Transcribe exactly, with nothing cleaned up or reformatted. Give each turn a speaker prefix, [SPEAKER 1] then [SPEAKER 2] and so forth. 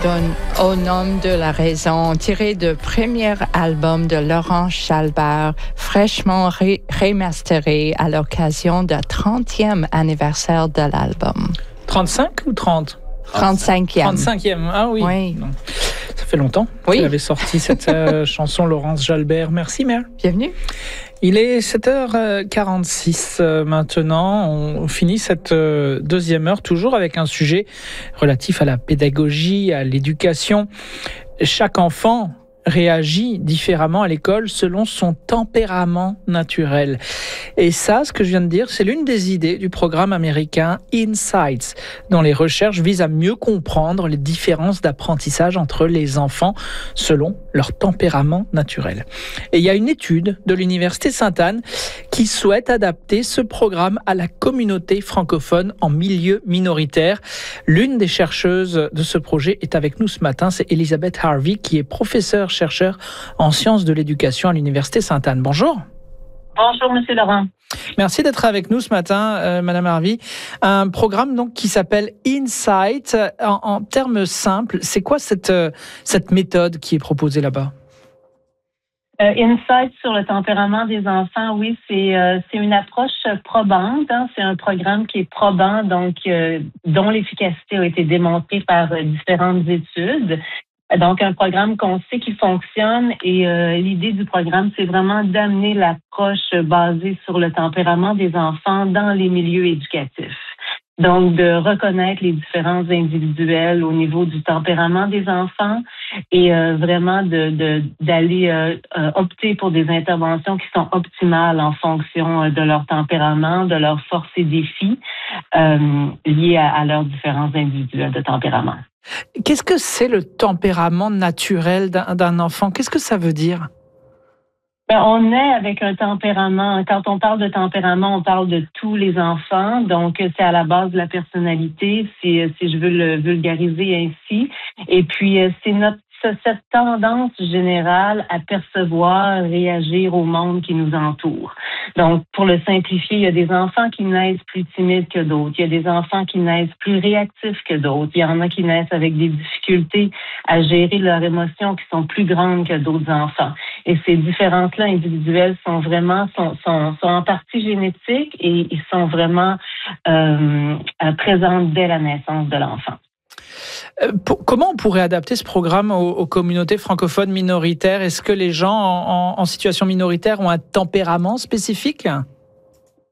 [SPEAKER 1] donne au nom de la raison, tiré du premier album de Laurent Chalbert, fraîchement ré- remasteré à l'occasion du trentième anniversaire de l'album.
[SPEAKER 2] trente-cinq ou trente?
[SPEAKER 1] trente-cinquième.
[SPEAKER 2] trente-cinquième, ah oui.
[SPEAKER 1] Oui.
[SPEAKER 2] Non. Ça fait longtemps
[SPEAKER 1] oui.
[SPEAKER 2] qu'elle avait sorti cette euh, chanson, Laurence Jalbert. Merci, Mère.
[SPEAKER 1] Bienvenue.
[SPEAKER 2] Il est sept heures quarante-six euh, maintenant. On finit cette euh, deuxième heure toujours avec un sujet relatif à la pédagogie, à l'éducation. Chaque enfant réagit différemment à l'école selon son tempérament naturel. Et ça, ce que je viens de dire, c'est l'une des idées du programme américain Insights, dont les recherches visent à mieux comprendre les différences d'apprentissage entre les enfants selon leur tempérament naturel. Et il y a une étude de l'Université Sainte-Anne qui souhaite adapter ce programme à la communauté francophone en milieu minoritaire. L'une des chercheuses de ce projet est avec nous ce matin, c'est Elisabeth Harvey, qui est professeure chercheur en sciences de l'éducation à l'Université Sainte-Anne. Bonjour.
[SPEAKER 3] Bonjour, Monsieur Laurent.
[SPEAKER 2] Merci d'être avec nous ce matin, euh, Madame Harvey. Un programme donc qui s'appelle Insight. En, en termes simples, c'est quoi cette, euh, cette méthode qui est proposée là-bas?
[SPEAKER 3] Euh, Insight sur le tempérament des enfants, oui, c'est euh, c'est une approche probante. Hein. C'est un programme qui est probant, donc euh, dont l'efficacité a été démontrée par euh, différentes études. Donc, un programme qu'on sait qui fonctionne et euh, l'idée du programme, c'est vraiment d'amener l'approche basée sur le tempérament des enfants dans les milieux éducatifs. Donc, de reconnaître les différences individuelles au niveau du tempérament des enfants et euh, vraiment de, de d'aller euh, euh, opter pour des interventions qui sont optimales en fonction euh, de leur tempérament, de leurs forces et défis euh, liés à, à leurs différences individuelles de tempérament.
[SPEAKER 2] Qu'est-ce que c'est le tempérament naturel d'un, d'un enfant? Qu'est-ce que ça veut dire?
[SPEAKER 3] Ben, on est avec un tempérament. Quand on parle de tempérament, on parle de tous les enfants. Donc, c'est à la base de la personnalité, si, si je veux le vulgariser ainsi. Et puis, c'est notre cette tendance générale à percevoir, réagir au monde qui nous entoure. Donc, pour le simplifier, il y a des enfants qui naissent plus timides que d'autres. Il y a des enfants qui naissent plus réactifs que d'autres. Il y en a qui naissent avec des difficultés à gérer leurs émotions qui sont plus grandes que d'autres enfants. Et ces différences-là individuelles sont vraiment, sont, sont, sont en partie génétiques et ils sont vraiment euh, présentes dès la naissance de l'enfant.
[SPEAKER 2] Comment on pourrait adapter ce programme aux, aux communautés francophones minoritaires? Est-ce que les gens en, en, en situation minoritaire ont un tempérament spécifique?